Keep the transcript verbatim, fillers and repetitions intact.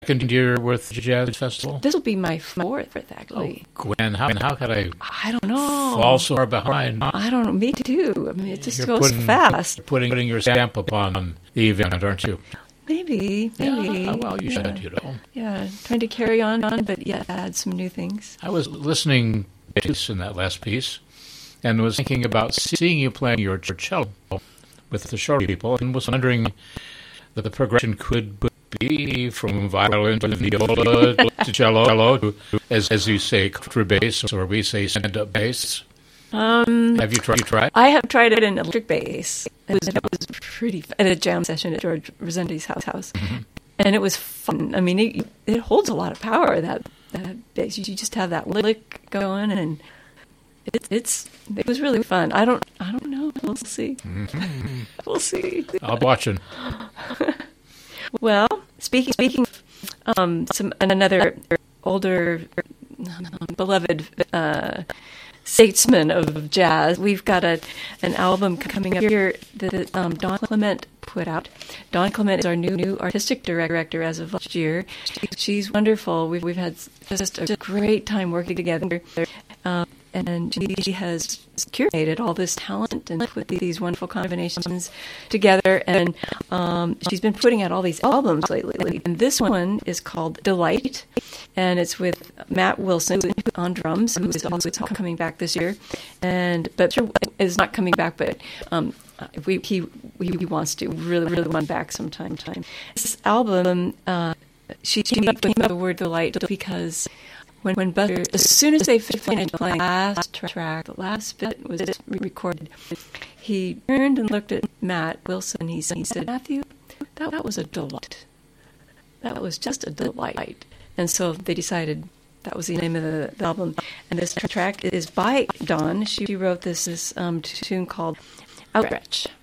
second year with the Jazz Festival? This will be my fourth, actually. Oh, Gwen, how, how could I I don't know. fall so far behind? I don't know. Me too. I mean, it just You're goes putting, fast. Putting, putting your stamp upon the event, aren't you? Maybe, maybe. Yeah, well, you yeah. should, you know. Yeah, trying to carry on, on, but yeah, add some new things. I was listening to in that last piece and was thinking about seeing you playing your cello with the short people and was wondering that the progression could be from violin to viola to cello to, as, as you say, contrabass, or we say stand-up bass. Um, have you tried? You tried? I have tried it in electric bass. It was, it was pretty at a jam session at George Rosendi's house, house. Mm-hmm. And it was fun. I mean, it, it holds a lot of power. That that bass, you just have that lick going, and it, it's it was really fun. I don't I don't know. We'll see. Mm-hmm. We'll see. I'll be watching. Well, speaking speaking, um, some another older beloved. Uh, statesman of jazz. We've got a an album coming up here that um, Dawn Clement put out. Dawn Clement is our new new artistic director as of last year. She's wonderful. We've we've had just a great time working together, um, and she has curated all this talent and put these wonderful combinations together. And um, she's been putting out all these albums lately. And this one is called Delight, and it's with Matt Wilson on drums, who is also coming back this year, and but is not coming back, but um, we, he he wants to really really want back sometime. Time this album, uh, she came up with the word delight because when when Buster, as soon as they finished playing the last track, the last bit was recorded, he turned and looked at Matt Wilson. He said, he said, Matthew, that that was a delight. That was just a delight. And so they decided that was the name of the, the album. And this track is by Dawn. She wrote this, this um, tune called Outstretch.